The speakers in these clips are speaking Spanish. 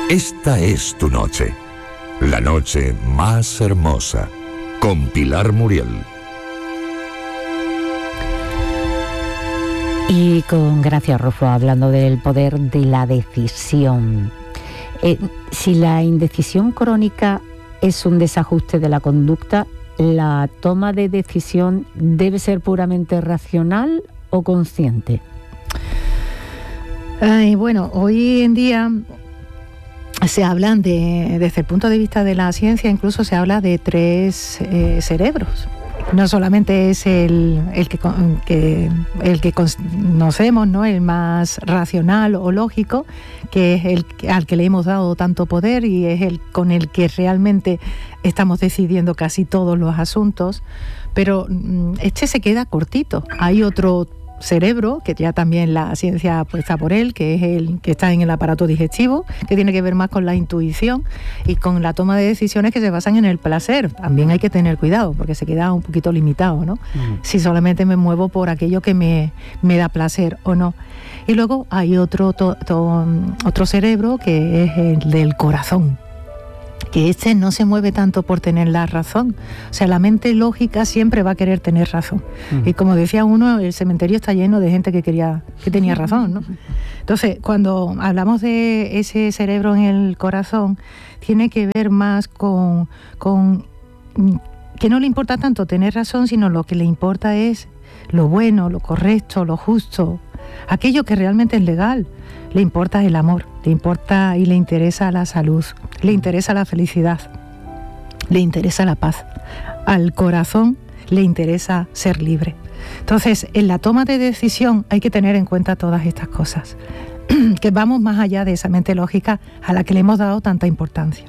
Esta es tu noche, la noche más hermosa, con Pilar Muriel. Y con Gracia Ruffo, hablando del poder de la decisión. Si la indecisión crónica es un desajuste de la conducta, ¿la toma de decisión debe ser puramente racional o consciente? Bueno, hoy en día se hablan desde el punto de vista de la ciencia, incluso se habla de 3 cerebros. No solamente es el que conocemos, ¿no?, el más racional o lógico, que es el al que le hemos dado tanto poder y es el con el que realmente estamos decidiendo casi todos los asuntos, pero este se queda cortito. Hay otro cerebro, que ya también la ciencia apuesta por él, que es el que está en el aparato digestivo, que tiene que ver más con la intuición y con la toma de decisiones que se basan en el placer. También hay que tener cuidado, porque se queda un poquito limitado, ¿no? Si solamente me muevo por aquello que me da placer o no. Y luego hay otro cerebro, que es el del corazón, que este no se mueve tanto por tener la razón. O sea, la mente lógica siempre va a querer tener razón. Y como decía uno, el cementerio está lleno de gente que tenía razón, ¿no? Entonces, cuando hablamos de ese cerebro en el corazón, tiene que ver más con que no le importa tanto tener razón, sino lo que le importa es lo bueno, lo correcto, lo justo, aquello que realmente es legal. Le importa el amor, le importa y le interesa la salud, le interesa la felicidad, le interesa la paz. Al corazón le interesa ser libre. Entonces, en la toma de decisión hay que tener en cuenta todas estas cosas, que vamos más allá de esa mente lógica a la que le hemos dado tanta importancia.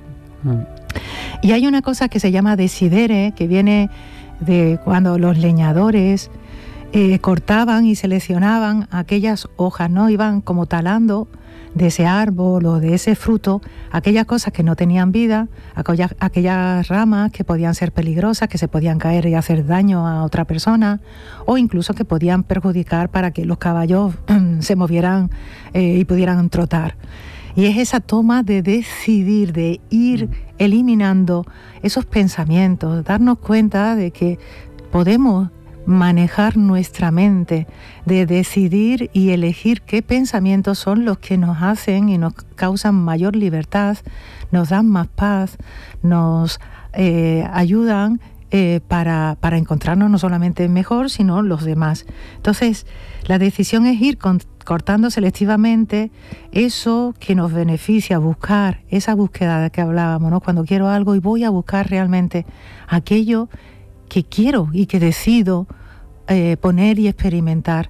Y hay una cosa que se llama decidere, que viene de cuando los leñadores cortaban y seleccionaban aquellas hojas, ¿no? Iban como talando de ese árbol o de ese fruto aquellas cosas que no tenían vida, aquellas ramas que podían ser peligrosas, que se podían caer y hacer daño a otra persona, o incluso que podían perjudicar para que los caballos se movieran y pudieran trotar. Y es esa toma de decidir, de ir eliminando esos pensamientos, darnos cuenta de que podemos manejar nuestra mente, de decidir y elegir qué pensamientos son los que nos hacen y nos causan mayor libertad, nos dan más paz, nos ayudan para encontrarnos no solamente mejor, sino los demás. Entonces, la decisión es ir cortando selectivamente eso que nos beneficia, buscar esa búsqueda de que hablábamos, ¿no? Cuando quiero algo y voy a buscar realmente aquello que quiero y que decido poner y experimentar.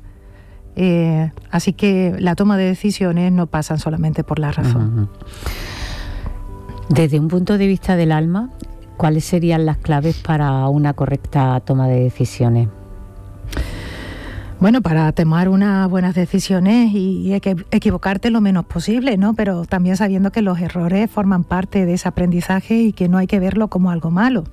Así que la toma de decisiones no pasan solamente por la razón. Desde un punto de vista del alma, ¿cuáles serían las claves para una correcta toma de decisiones? Bueno, para tomar unas buenas decisiones y hay que equivocarte lo menos posible, ¿no? Pero también sabiendo que los errores forman parte de ese aprendizaje y que no hay que verlo como algo malo.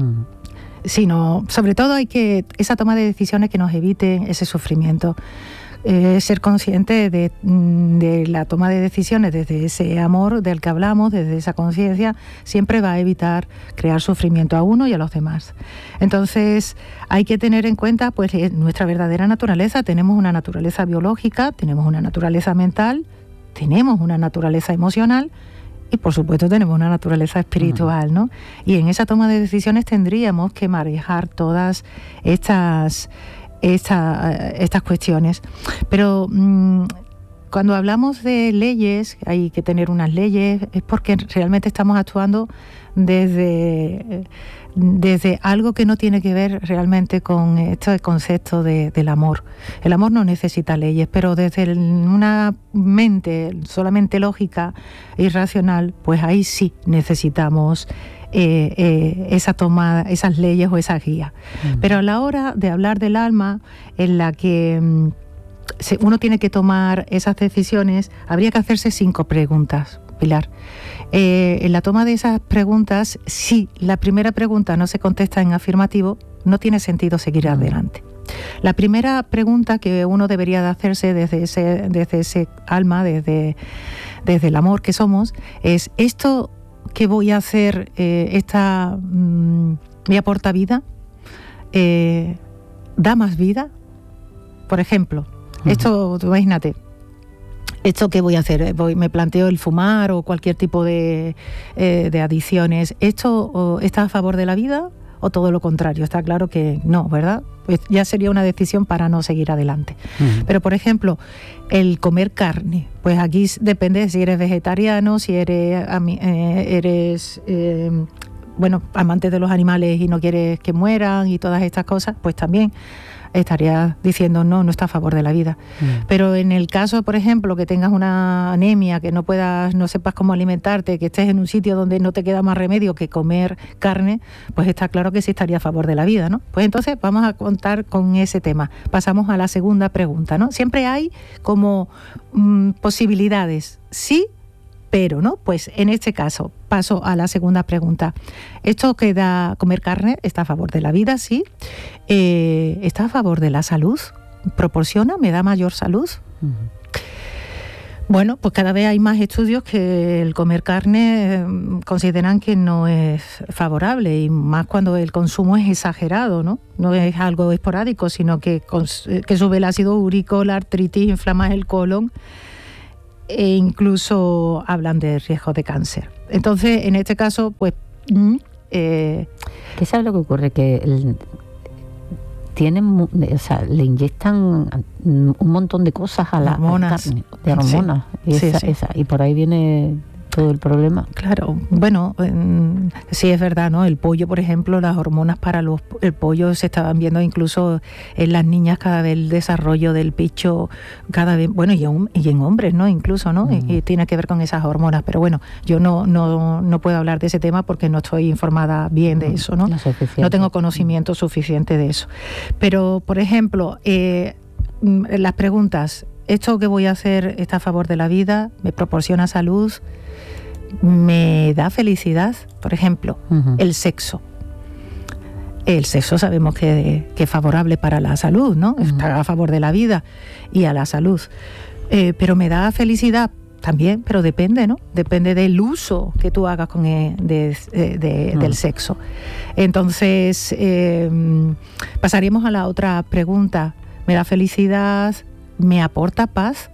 Sino, sobre todo, esa toma de decisiones que nos evite ese sufrimiento. Ser consciente de la toma de decisiones desde ese amor del que hablamos, desde esa conciencia, siempre va a evitar crear sufrimiento a uno y a los demás. Entonces, hay que tener en cuenta pues nuestra verdadera naturaleza. Tenemos una naturaleza biológica, tenemos una naturaleza mental, tenemos una naturaleza emocional, y por supuesto tenemos una naturaleza espiritual, ¿no? Y en esa toma de decisiones tendríamos que manejar todas estas cuestiones. Pero cuando hablamos de leyes, hay que tener unas leyes, es porque realmente estamos actuando desde algo que no tiene que ver realmente con este concepto del amor. El amor no necesita leyes, pero desde una mente solamente lógica y racional, pues ahí sí necesitamos esa toma, esas leyes o esa guía. Pero a la hora de hablar del alma, en la que uno tiene que tomar esas decisiones, habría que hacerse 5 preguntas, Pilar. En la toma de esas preguntas, si la primera pregunta no se contesta en afirmativo, no tiene sentido seguir adelante. La primera pregunta que uno debería de hacerse desde ese alma, desde el amor que somos, es: ¿esto que voy a hacer me aporta vida? ¿Da más vida? Por ejemplo, esto, imagínate, ¿esto qué voy a hacer? Me planteo el fumar o cualquier tipo de adicciones. ¿Esto está a favor de la vida o todo lo contrario? Está claro que no, ¿verdad? Pues ya sería una decisión para no seguir adelante. Pero, por ejemplo, el comer carne, pues aquí depende si eres vegetariano, si eres amante de los animales y no quieres que mueran y todas estas cosas, pues también estarías diciendo no está a favor de la vida. Pero en el caso, por ejemplo, que tengas una anemia, que no sepas cómo alimentarte, que estés en un sitio donde no te queda más remedio que comer carne, pues está claro que sí estaría a favor de la vida, ¿no? Pues entonces vamos a contar con ese tema. Pasamos a la segunda pregunta, ¿no? Siempre hay como posibilidades, sí, pero, ¿no? Pues en este caso paso a la segunda pregunta. ¿Esto que da comer carne está a favor de la vida? Sí. ¿Está a favor de la salud? ¿Me da mayor salud? Bueno, pues cada vez hay más estudios que el comer carne consideran que no es favorable, y más cuando el consumo es exagerado, ¿no? No es algo esporádico, sino que sube el ácido úrico, la artritis, inflama el colon, e incluso hablan de riesgo de cáncer. Entonces, en este caso, pues... ¿Qué sabes lo que ocurre? Que le inyectan un montón de cosas a la carne, de hormonas. Sí. Y por ahí viene todo el problema. Claro, bueno, sí es verdad, ¿no? El pollo, por ejemplo, las hormonas para el pollo se estaban viendo incluso en las niñas, cada vez el desarrollo del pecho, cada vez, bueno, y en hombres, ¿no? Incluso, ¿no? Y tiene que ver con esas hormonas, pero bueno, yo no puedo hablar de ese tema porque no estoy informada bien de eso, ¿no? No tengo conocimiento suficiente de eso. Pero, por ejemplo, las preguntas: ¿esto que voy a hacer está a favor de la vida? ¿Me proporciona salud? ¿Me da felicidad? Por ejemplo, el sexo. El sexo sabemos que es favorable para la salud, ¿no? Está a favor de la vida y a la salud. Pero me da felicidad también, pero depende, ¿no? Depende del uso que tú hagas del sexo. Entonces, pasaríamos a la otra pregunta. ¿Me da felicidad? ¿Me aporta paz?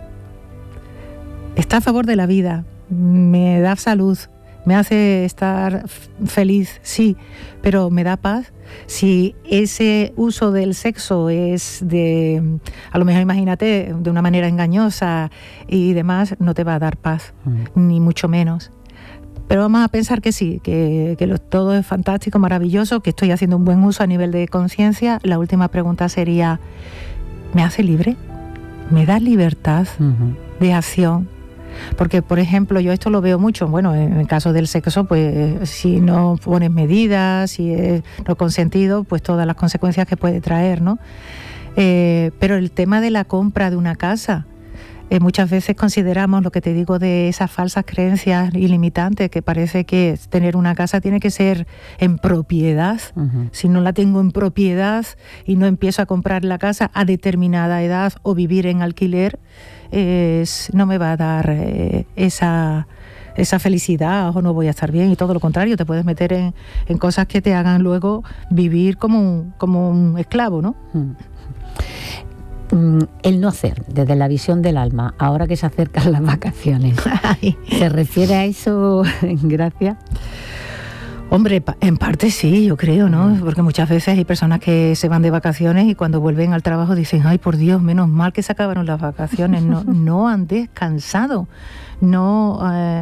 ¿Está a favor de la vida? ¿Me da salud? ¿Me hace estar feliz? Sí, pero ¿me da paz? Si ese uso del sexo es a lo mejor, imagínate, de una manera engañosa y demás, no te va a dar paz, ni mucho menos. Pero vamos a pensar que sí, que todo es fantástico, maravilloso, que estoy haciendo un buen uso a nivel de conciencia. La última pregunta sería: ¿me hace libre? ¿Me da libertad de acción? Porque, por ejemplo, yo esto lo veo mucho, bueno, en el caso del sexo, pues si no pones medidas, si es no consentido, pues todas las consecuencias que puede traer, ¿no? Pero el tema de la compra de una casa, muchas veces consideramos lo que te digo de esas falsas creencias ilimitantes, que parece que tener una casa tiene que ser en propiedad. Si no la tengo en propiedad y no empiezo a comprar la casa a determinada edad o vivir en alquiler, no me va a dar esa felicidad, o no voy a estar bien, y todo lo contrario, te puedes meter en cosas que te hagan luego vivir como un esclavo, ¿no? El no hacer, desde la visión del alma, ahora que se acercan las vacaciones, ¿se refiere a eso, Gracia? Hombre, en parte sí, yo creo, ¿no? Porque muchas veces hay personas que se van de vacaciones y cuando vuelven al trabajo dicen: ay, por Dios, menos mal que se acabaron las vacaciones. No han descansado, no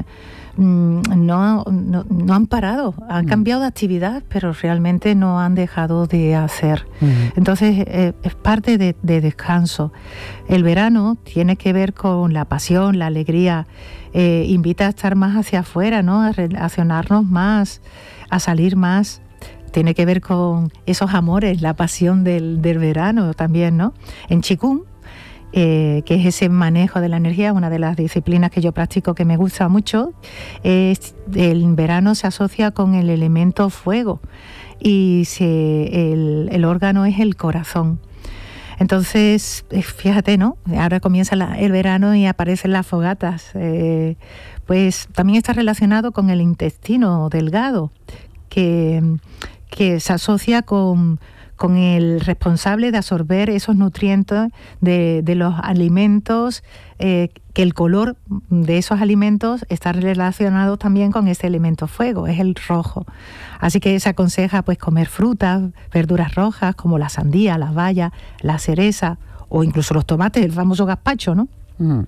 han parado, han cambiado de actividad, pero realmente no han dejado de hacer. Entonces, es parte de descanso. El verano tiene que ver con la pasión, la alegría, invita a estar más hacia afuera, ¿no? A relacionarnos más, a salir más. Tiene que ver con esos amores, la pasión del verano también, ¿no? En Qigong, que es ese manejo de la energía, una de las disciplinas que yo practico que me gusta mucho, el verano se asocia con el elemento fuego. y el órgano es el corazón. Entonces, fíjate, ¿no? Ahora comienza el verano y aparecen las fogatas. Pues también está relacionado con el intestino delgado, que se asocia con el responsable de absorber esos nutrientes de los alimentos, que el color de esos alimentos está relacionado también con ese elemento fuego, es el rojo. Así que se aconseja pues comer frutas, verduras rojas como la sandía, las bayas, la cereza o incluso los tomates, el famoso gazpacho, ¿no?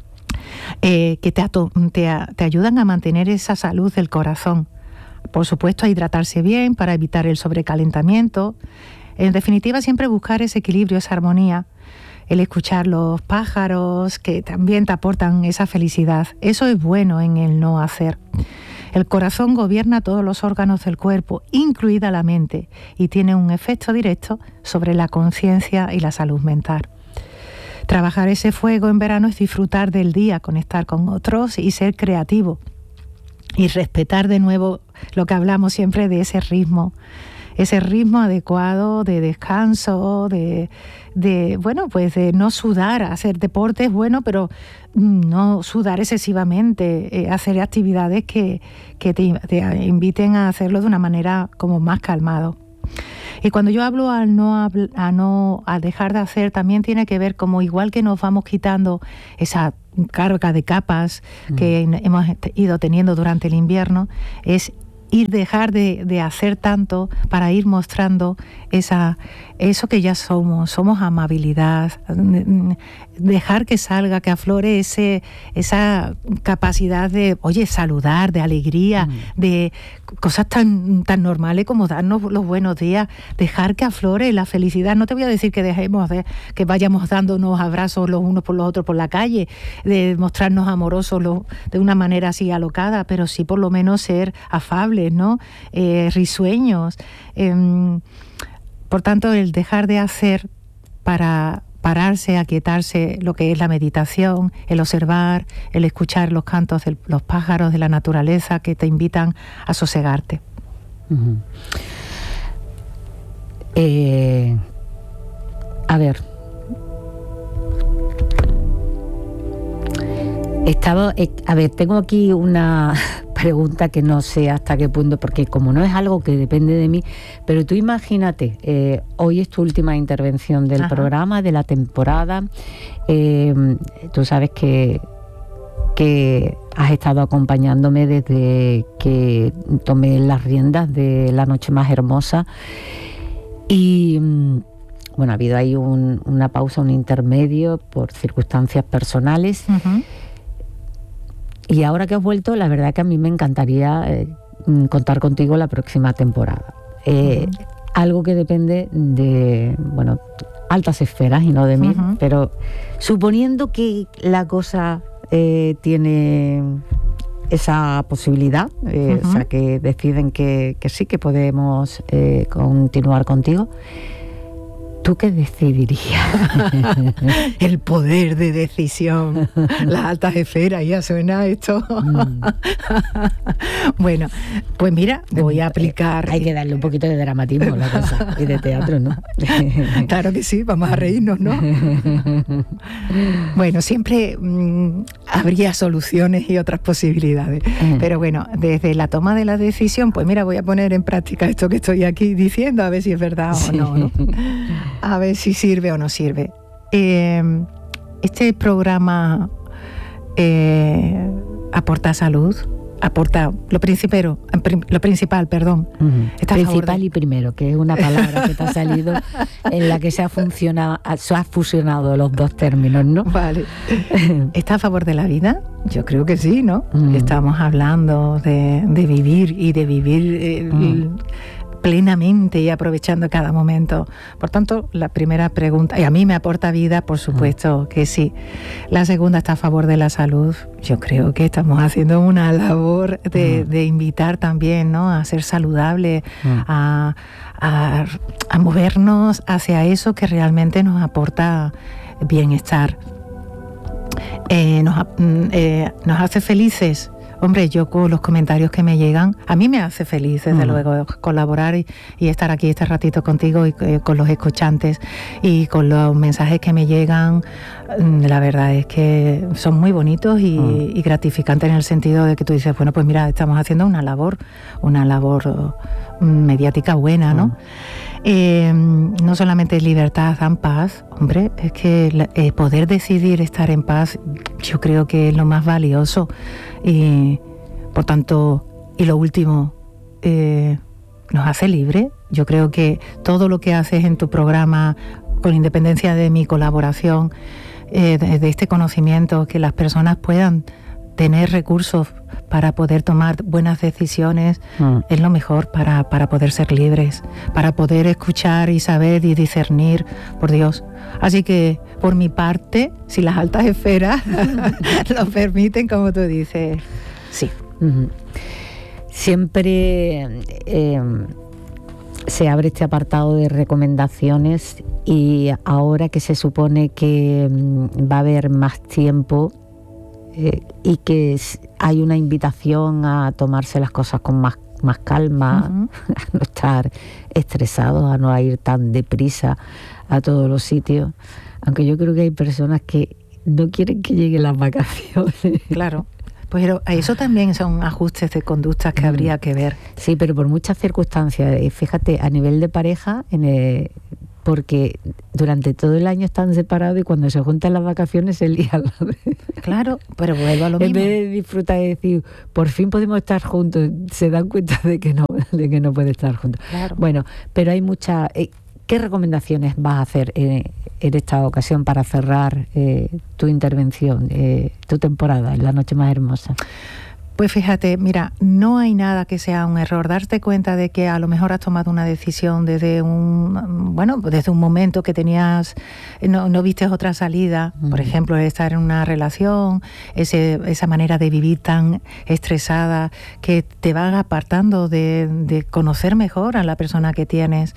Que te ayudan a mantener esa salud del corazón. Por supuesto, a hidratarse bien para evitar el sobrecalentamiento. En definitiva, siempre buscar ese equilibrio, esa armonía, el escuchar los pájaros que también te aportan esa felicidad. Eso es bueno en el no hacer. El corazón gobierna todos los órganos del cuerpo, incluida la mente, y tiene un efecto directo sobre la conciencia y la salud mental. Trabajar ese fuego en verano es disfrutar del día, conectar con otros y ser creativo. Y respetar de nuevo lo que hablamos siempre de ese ritmo adecuado de descanso, de no sudar, hacer deportes, pero no sudar excesivamente, hacer actividades que te inviten a hacerlo de una manera como más calmado. Y cuando yo hablo a dejar de hacer, también tiene que ver como igual que nos vamos quitando esa carga de capas que hemos ido teniendo durante el invierno, es dejar de hacer tanto para ir mostrando eso que ya somos amabilidad, dejar que salga, que aflore esa capacidad de, saludar, de alegría, de cosas tan normales como darnos los buenos días, dejar que aflore la felicidad. No te voy a decir que que vayamos dándonos abrazos los unos por los otros por la calle, de mostrarnos amorosos de una manera así alocada, pero sí por lo menos ser afables, ¿no? Risueños. Por tanto, el dejar de hacer para pararse, aquietarse, lo que es la meditación, el observar, el escuchar los cantos de los pájaros, de la naturaleza que te invitan a sosegarte. A ver, tengo aquí una pregunta que no sé hasta qué punto, porque como no es algo que depende de mí, pero tú imagínate, hoy es tu última intervención del programa, de la temporada. Tú sabes que has estado acompañándome desde que tomé las riendas de La Noche Más Hermosa y ha habido ahí una pausa, un intermedio por circunstancias personales. Y ahora que has vuelto, la verdad que a mí me encantaría contar contigo la próxima temporada. Algo que depende de, altas esferas y no de mí, pero suponiendo que la cosa tiene esa posibilidad, o sea, que deciden que sí, que podemos continuar contigo, ¿tú qué decidirías? El poder de decisión, las altas esferas, ya suena esto. Bueno, pues mira, voy a aplicar. Hay que darle un poquito de dramatismo a la cosa y de teatro, ¿no? Claro que sí, vamos a reírnos, ¿no? Bueno, siempre habría soluciones y otras posibilidades. Pero bueno, desde la toma de la decisión, pues mira, voy a poner en práctica esto que estoy aquí diciendo, a ver si es verdad o no, ¿no? A ver si sirve o no sirve. Este programa aporta salud, aporta lo principal, perdón. Principal y primero, que es una palabra que te ha salido en la que se ha fusionado los dos términos, ¿no? Vale. ¿Está a favor de la vida? Yo creo que sí, ¿no? Estamos hablando de vivir y de vivir plenamente y aprovechando cada momento. Por tanto, la primera pregunta, y a mí me aporta vida, por supuesto que sí. La segunda, está a favor de la salud. Yo creo que estamos haciendo una labor de invitar también, ¿no?, a ser saludable, a movernos hacia eso que realmente nos aporta bienestar. Nos hace felices. Hombre, yo con los comentarios que me llegan, a mí me hace feliz, desde luego, colaborar y estar aquí este ratito contigo y con los escuchantes y con los mensajes que me llegan. La verdad es que son muy bonitos y gratificantes en el sentido de que tú dices, bueno, pues mira, estamos haciendo una labor mediática buena, ¿no? No solamente libertad, dan paz, hombre, es que poder decidir estar en paz, yo creo que es lo más valioso. Y por tanto, y lo último, nos hace libre. Yo creo que todo lo que haces en tu programa, con independencia de mi colaboración, de este conocimiento, que las personas puedan tener recursos para poder tomar buenas decisiones, es lo mejor para poder ser libres, para poder escuchar y saber y discernir, por Dios. Así que, por mi parte, si las altas esferas lo permiten, como tú dices, sí. Siempre se abre este apartado de recomendaciones y ahora que se supone que va a haber más tiempo y que hay una invitación a tomarse las cosas con más calma, a no estar estresados, a no ir tan deprisa a todos los sitios, aunque yo creo que hay personas que no quieren que lleguen las vacaciones. Claro. Pero eso también son ajustes de conductas que habría que ver. Sí, pero por muchas circunstancias. Fíjate, a nivel de pareja, porque durante todo el año están separados y cuando se juntan las vacaciones se lían. Claro, pero vuelvo a lo mismo. En vez de disfrutar y decir, por fin podemos estar juntos, se dan cuenta de que no pueden estar juntos. Claro. Bueno, pero hay muchas... ¿Qué recomendaciones vas a hacer en esta ocasión para cerrar tu intervención, tu temporada en La Noche Más Hermosa? Pues fíjate, mira, no hay nada que sea un error. Darte cuenta de que a lo mejor has tomado una decisión desde un momento que tenías, no vistes otra salida, por ejemplo, estar en una relación, esa manera de vivir tan estresada que te va apartando de conocer mejor a la persona que tienes.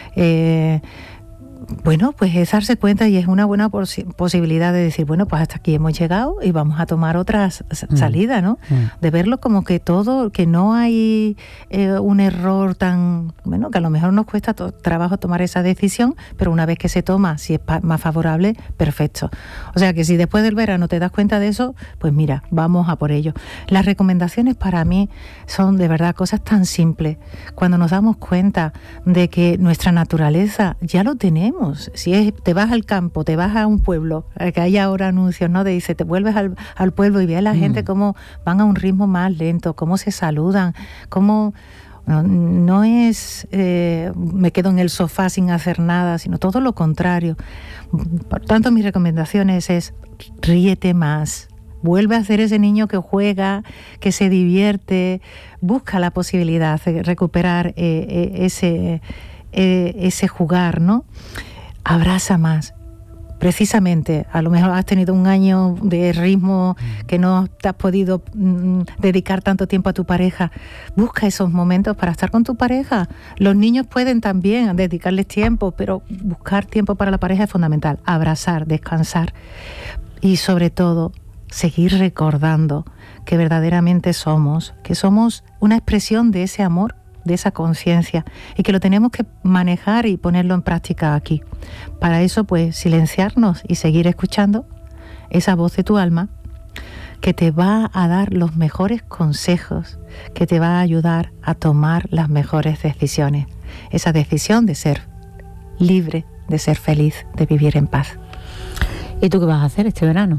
Bueno, pues es darse cuenta y es una buena posibilidad de decir, bueno, pues hasta aquí hemos llegado y vamos a tomar otras salidas, ¿no? De verlo como que que no hay un error tan, bueno, que a lo mejor nos cuesta trabajo tomar esa decisión, pero una vez que se toma, si es más favorable, perfecto. O sea que si después del verano te das cuenta de eso, pues mira, vamos a por ello. Las recomendaciones para mí son de verdad cosas tan simples. Cuando nos damos cuenta de que nuestra naturaleza ya lo tenemos. Si te vas al campo, te vas a un pueblo, que hay ahora anuncios, ¿no? Te vuelves al pueblo y ves a la gente cómo van a un ritmo más lento, cómo se saludan, cómo no es me quedo en el sofá sin hacer nada, sino todo lo contrario. Por tanto, mis recomendaciones es ríete más. Vuelve a ser ese niño que juega, que se divierte, busca la posibilidad de recuperar ese jugar, ¿no? Abraza más. Precisamente, a lo mejor has tenido un año de ritmo que no te has podido dedicar tanto tiempo a tu pareja. Busca esos momentos para estar con tu pareja. Los niños pueden también dedicarles tiempo, pero buscar tiempo para la pareja es fundamental. Abrazar, descansar y sobre todo seguir recordando que verdaderamente somos una expresión de ese amor, de esa conciencia, y que lo tenemos que manejar y ponerlo en práctica aquí. Para eso, pues, silenciarnos y seguir escuchando esa voz de tu alma que te va a dar los mejores consejos, que te va a ayudar a tomar las mejores decisiones. Esa decisión de ser libre, de ser feliz, de vivir en paz. ¿Y tú qué vas a hacer este verano?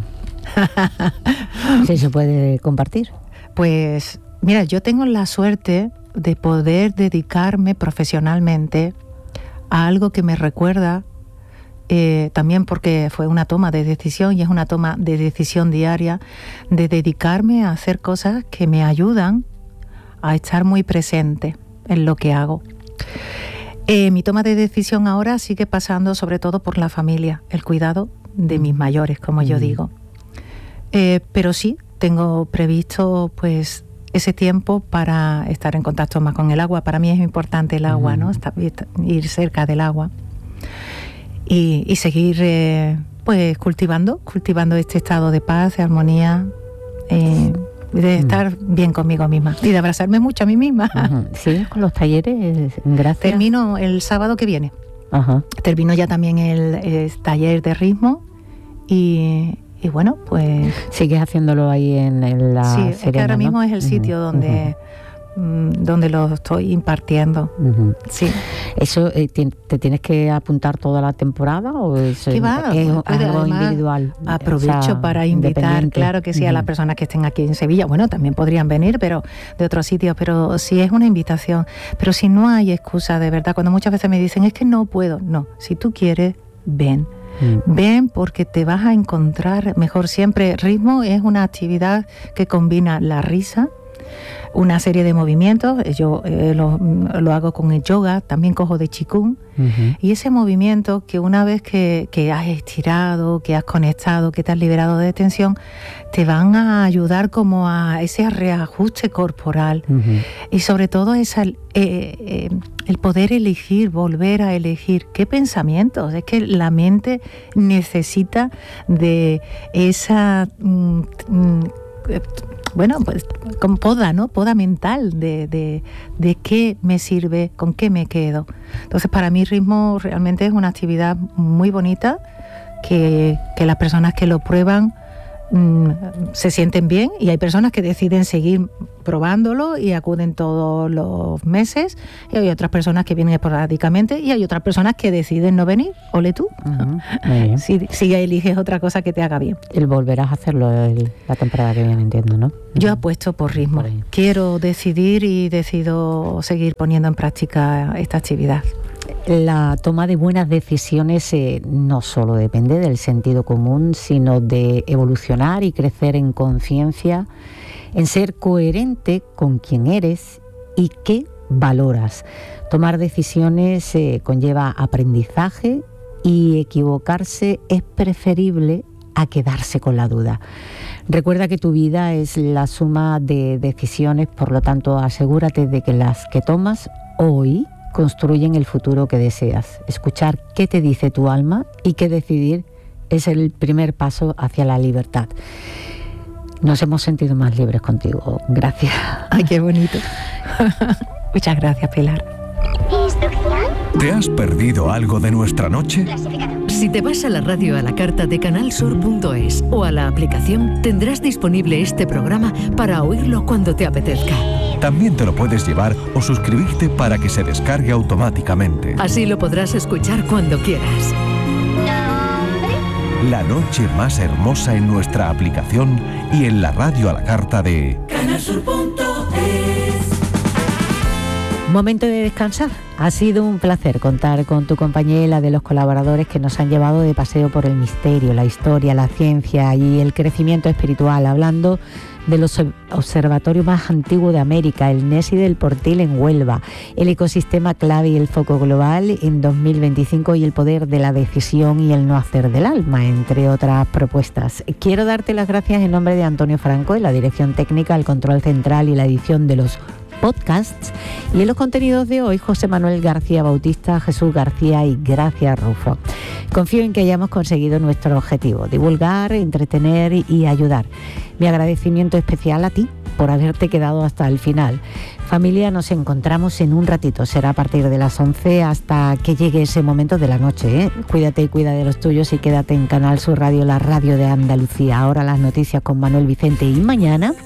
Si se puede compartir. Pues, mira, yo tengo la suerte de poder dedicarme profesionalmente a algo que me recuerda, también porque fue una toma de decisión y es una toma de decisión diaria, de dedicarme a hacer cosas que me ayudan a estar muy presente en lo que hago. Mi toma de decisión ahora sigue pasando sobre todo por la familia, el cuidado de mis mayores, como yo digo. Pero sí, tengo previsto pues ese tiempo para estar en contacto más con el agua. Para mí es importante el agua, ¿no? Ir cerca del agua y seguir pues cultivando este estado de paz, de armonía, de estar bien conmigo misma y de abrazarme mucho a mí misma. ¿Sigues con los talleres? Gracias. Termino el sábado que viene. Termino ya también el taller de ritmo y bueno, pues... ¿Sigues haciéndolo ahí en la Serena? Sí, es que ahora mismo es el sitio donde lo estoy impartiendo. Sí. ¿Eso te tienes que apuntar toda la temporada o es algo individual? Aprovecho para invitar, claro que sí, a las personas que estén aquí en Sevilla. Bueno, también podrían venir, pero de otros sitios, pero sí es una invitación. Pero si no hay excusa, de verdad, cuando muchas veces me dicen, es que no puedo. No, si tú quieres, ven. Ven, porque te vas a encontrar mejor. Siempre ritmo es una actividad que combina la risa, una serie de movimientos. Yo lo hago con el yoga, también cojo de Qigong. Y ese movimiento que una vez que has estirado, que has conectado, que te has liberado de tensión, te van a ayudar como a ese reajuste corporal. Y sobre todo el poder elegir, volver a elegir qué pensamientos. Es que la mente necesita de esa... bueno, pues con poda, ¿no? Poda mental de qué me sirve, con qué me quedo. Entonces, para mí ritmo realmente es una actividad muy bonita que las personas que lo prueban se sienten bien, y hay personas que deciden seguir probándolo y acuden todos los meses, y hay otras personas que vienen esporádicamente y hay otras personas que deciden no venir. Ole tú. Si eliges otra cosa que te haga bien. El volverás a hacerlo la temporada que viene, entiendo, ¿no? Yo apuesto por ritmo. Quiero decidir y decido seguir poniendo en práctica esta actividad. La toma de buenas decisiones no solo depende del sentido común, sino de evolucionar y crecer en conciencia, en ser coherente con quién eres y qué valoras. Tomar decisiones conlleva aprendizaje, y equivocarse es preferible a quedarse con la duda. Recuerda que tu vida es la suma de decisiones, por lo tanto asegúrate de que las que tomas hoy construyen el futuro que deseas. Escuchar qué te dice tu alma y qué decidir es el primer paso hacia la libertad. Nos hemos sentido más libres contigo. Gracias. Ay, qué bonito. Muchas gracias, Pilar. ¿Te has perdido algo de nuestra noche? Si te vas a la radio a la carta de canalsur.es o a la aplicación, tendrás disponible este programa para oírlo cuando te apetezca. También te lo puedes llevar o suscribirte para que se descargue automáticamente. Así lo podrás escuchar cuando quieras. La noche más hermosa en nuestra aplicación y en la radio a la carta de canalsur.es. Momento de descansar. Ha sido un placer contar con tu compañía y la de los colaboradores que nos han llevado de paseo por el misterio, la historia, la ciencia y el crecimiento espiritual, hablando del observatorio más antiguo de América, el Nessie del Portil en Huelva, el ecosistema clave y el foco global en 2025 y el poder de la decisión y el no hacer del alma, entre otras propuestas. Quiero darte las gracias en nombre de Antonio Franco, en la dirección técnica, el control central y la edición de los podcasts, y en los contenidos de hoy José Manuel García Bautista, Jesús García y Gracia Rufo. Confío en que hayamos conseguido nuestro objetivo: divulgar, entretener y ayudar. Mi agradecimiento especial a ti por haberte quedado hasta el final. Familia, nos encontramos en un ratito, será a partir de las 11 hasta que llegue ese momento de la noche, ¿eh? Cuídate y cuida de los tuyos y quédate en Canal Sur Radio, la radio de Andalucía. Ahora las noticias con Manuel Vicente y mañana